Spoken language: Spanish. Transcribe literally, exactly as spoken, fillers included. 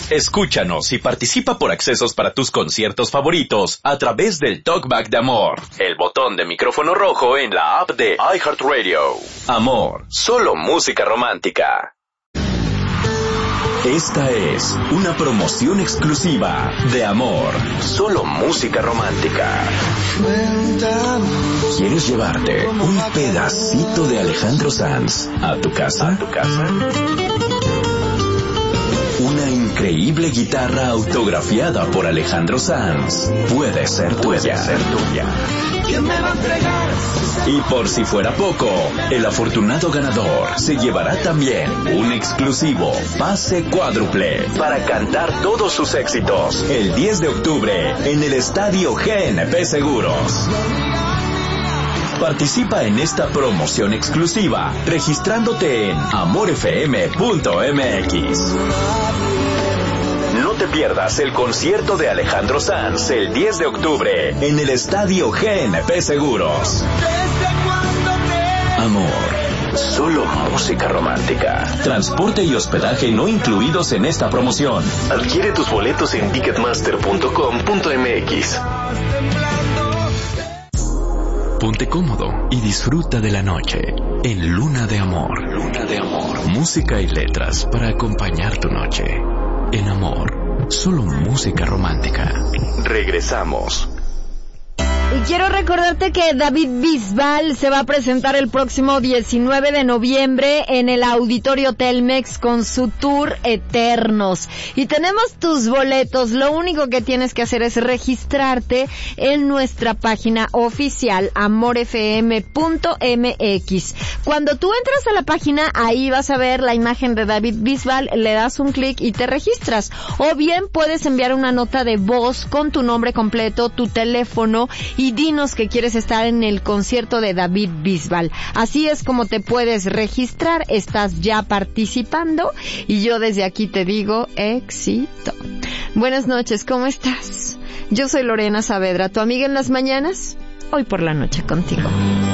Escúchanos y participa por accesos para tus conciertos favoritos a través del Talkback de Amor, el botón de micrófono rojo en la app de iHeartRadio. Amor, solo música romántica. Esta es una promoción exclusiva de Amor, solo música romántica. ¿Quieres llevarte un pedacito de Alejandro Sanz a tu casa? ¿A tu casa? Una increíble guitarra autografiada por Alejandro Sanz puede ser tuya. Puede ser tuya. ¿Quién me va a entregar? Y por si fuera poco, el afortunado ganador se llevará también un exclusivo pase cuádruple para cantar todos sus éxitos el diez de octubre en el Estadio G N P Seguros. Participa en esta promoción exclusiva registrándote en amor f m punto m x. No te pierdas el concierto de Alejandro Sanz el diez de octubre en el Estadio G N P Seguros. Amor, solo música romántica. Transporte y hospedaje no incluidos en esta promoción. Adquiere tus boletos en ticketmaster punto com punto m x. Ponte cómodo y disfruta de la noche en Luna de Amor. Luna de Amor. Música y letras para acompañar tu noche. En Amor, solo música romántica. Regresamos. Y quiero recordarte que David Bisbal se va a presentar el próximo diecinueve de noviembre en el Auditorio Telmex con su tour Eternos. Y tenemos tus boletos. Lo único que tienes que hacer es registrarte en nuestra página oficial amor f m punto m x. Cuando tú entras a la página, ahí vas a ver la imagen de David Bisbal, le das un clic y te registras. O bien puedes enviar una nota de voz con tu nombre completo, tu teléfono y dinos que quieres estar en el concierto de David Bisbal. Así es como te puedes registrar, estás ya participando y yo desde aquí te digo éxito. Buenas noches, ¿cómo estás? Yo soy Lorena Saavedra, tu amiga en las mañanas, hoy por la noche contigo.